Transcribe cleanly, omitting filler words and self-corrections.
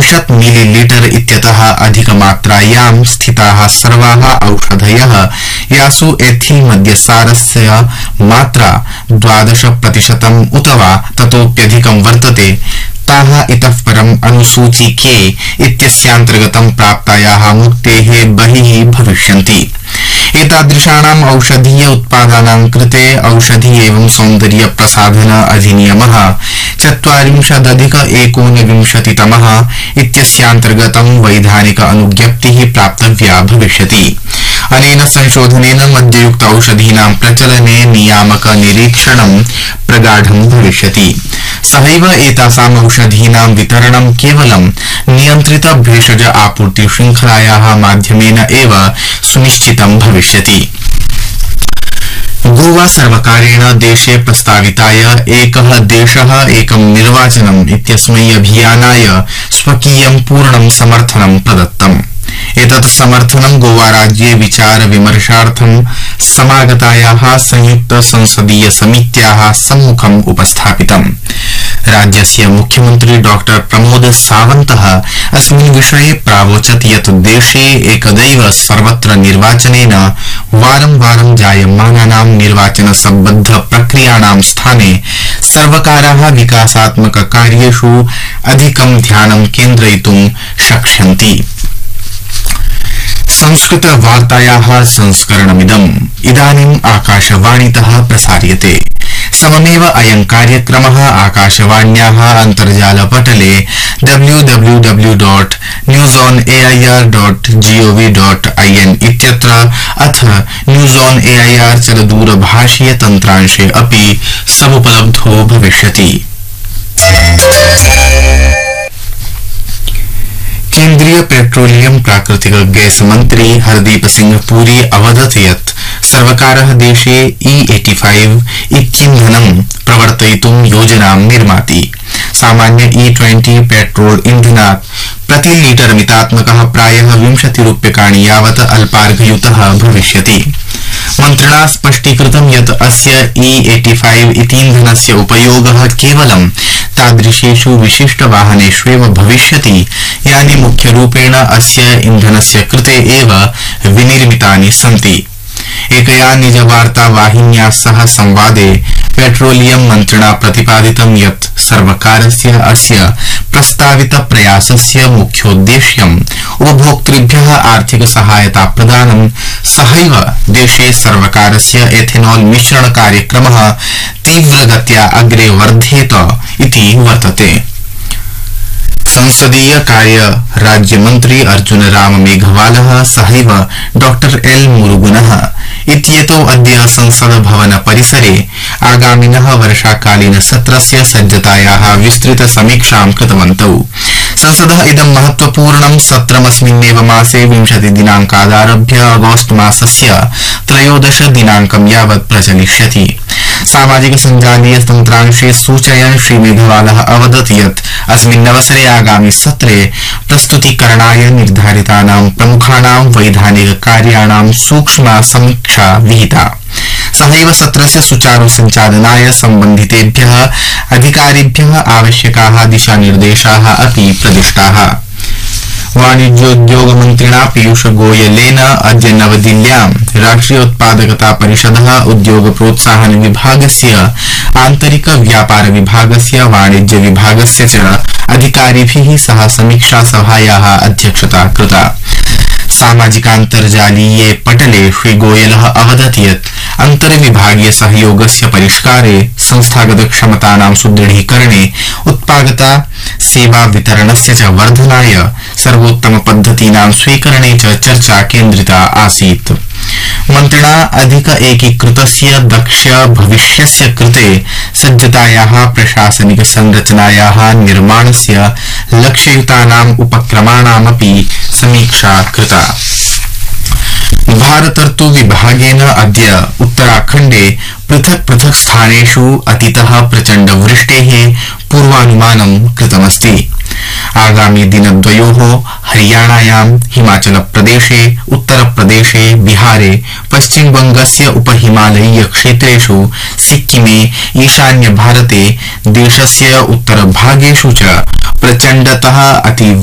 30 millilitre इत्यतः अधिकमात्रायां स्थिताः सर्वाः औषधयः यासु एथिल्मद्यसारस्य मात्रा 12% उत वा ततोप्यधिकं वर्तते ताः इतः परम् अनुसूची के इत्यस्यान्तर्गतं प्राप्तायाः मुक्तेः बहिः भविष्यन्ति। एतादृशानाम् औषधीय उत्पादानां कृते औषधि एवं सौन्दर्य प्रसाधन अधिनियमः 40+19 इत्यस्यान्तर्गतं वैधानिक अनुज्ञप्तिः प्राप्तव्या भविष्यति। अनेन संशोधनेन मद्ययुक्त औषधीनां प्रचलने नियामक निरीक्षणं प्रगाढं भविष्यति। सहैव एतासाम् औषधीनां वितरणं केवलं नियन्त्रित भेषज आपूर्ति श्रृंखलायाः माध्यमेन एव सुनिश्चितं भविष्यति। गोवा सर्वकारेण देशे प्रस्ताविताय एकः देशः एकं निर्वाचनम् इत्यस्मै अभियानाय स्वकीयं पूर्णं समर्थनं प्रदत्तम्। एतत् समर्थनं गोवा राज्ये विचार विमर्शार्थं समागतायाः संयुक्त संसदीय समित्याः सम्मुखम् उपस्थापितम्। राज्यस्य मुख्यमन्त्री डॉक्टर प्रमोद सावन्तः अस्मिन् विषये प्रावोचत् यत् देशे एकदैव सर्वत्र निर्वाचनेन वारं वारं जायमानानां निर्वाचन सम्बद्ध प्रक्रियाणां स्थाने सर्वकाराः विकासात्मक कार्येषु अधिकं ध्यानं केन्द्रयितुं शक्ष्यन्ति। संस्कृत वार्तायाः संस्करणमिदम् इदानीम् आकाशवाणीतः प्रसार्यते। सममेव अयं कार्यक्रमः आकाशवाण्याः अन्तर्जालपटले www.newsonair.gov.in इत्यत्र अथ न्यूज ऑन एआईआर चलदूरभाषीय तन्त्रांशे अपि समुपलब्धो भविष्यति। केन्द्रीय पेट्रोलियम प्राकृतिक गैस मंत्री हरदीप सिंह पुरी अवदत् यत् सर्वकारः देशे E85 इत्यीन्धनं प्रवर्तयितुं योजनां निर्माति। सामान्य E20 पेट्रोल इन्धनात् प्रति लीटर मितात्मकः प्रायः 20 रूप्यकाणि यावत् अल्पार्घयुतः भविष्यति। मन्त्रिणा स्पष्टीकृतं यत् अस्य E85 इतीन्धनस्य उपयोगः केवलं तादृशेषु विशिष्ट वाहनेष्वेव भविष्यति यानि मुख्यरूपेण अस्य इन्धनस्य कृते एव विनिर्मितानि सन्ति। एकया निजवार्ता वाहिन्या सह संवादे पेट्रोलियम मन्त्रिणा प्रतिपादितं यत् सर्वकारस्य अस्य प्रस्तावित प्रयासस्य मुख्योद्देश्यम् उपभोक्तृभ्यः आर्थिक सहायता प्रदानं सहैव देशे सर्वकारस्य एथेनॉल मिश्रण कार्यक्रमः तीव्रगत्या अग्रे वर्धेत इति वर्तते। संसदीय कार्य राज्य मंत्री अर्जुन राम मेघवालः सहैव डॉक्टर एल मुरुगनः इत्येतौ अद्य संसद भवन परिसरे आगामिनः वर्षाकालीन सत्रस्य सज्जतायाः विस्तृत समीक्षां कृतवन्तौ। संसदः इदं महत्वपूर्णं सत्रमस्मिन्नेव मासे 20 दिनाङ्कादारभ्य अगस्त मासस्य 13 दिनाङ्कं यावत् प्रचलिष्यति। सामाजिक सञ्जालीय तन्त्रांशे सूचयन् श्री मेघवालः अवदत् यत् अस्मिन्नवसरे आगामि सत्रे प्रस्तुतीकरणाय निर्धारितानां प्रमुखाणां वैधानिक कार्याणां सूक्ष्मा समीक्षा विहिता। सहैव सत्रस्य सुचारु सञ्चालनाय सम्बन्धितेभ्यः अधिकारिभ्यः आवश्यकाः दिशानिर्देशाः अपि प्रदिष्टाः। वाणिज्योद्योग मन्त्रिणा पीयूष गोयलेन अद्य नवदिल्ल्यां राष्ट्रिय उत्पादकता परिषदः उद्योग प्रोत्साहन विभागस्य आन्तरिक व्यापार विभागस्य वाणिज्य विभागस्य च अधिकारिभिः सह समीक्षा सभायाः अध्यक्षता कृता। सामाजिकान्तर्जालीये पटले श्री गोयलः अवदत् यत् अन्तर्विभागीय सहयोगस्य परिष्कारे संस्थागत क्षमतानां सुदृढीकरणे उत्पादकता सेवा वितरणस्य च वर्धनाय सर्वोत्तम पद्धतीनां स्वीकरणे च चर्चा केन्द्रिता आसीत्। मन्त्रिणा अधिक एकीकृतस्य दक्ष भविष्यस्य कृते सज्जतायाः प्रशासनिक संरचनायाः निर्माणस्य लक्ष्ययुतानाम् उपक्रमाणामपि समीक्षा कृता। भारतर्तु विभागेन अद्य उत्तराखण्डे पृथक् पृथक् स्थानेषु अतितः प्रचण्ड वृष्टेः पूर्वानुमानं कृतमस्ति। आगामी दिनद्वयोः हरियाणायां हिमाचल प्रदेशे उत्तर प्रदेशे बिहारे पश्चिम बंगस्य उपहिमालयीय क्षेत्रेषु सिक्किमे ईशान्य भारते देशस्य उत्तर भागेषु च प्रचण्डतः अति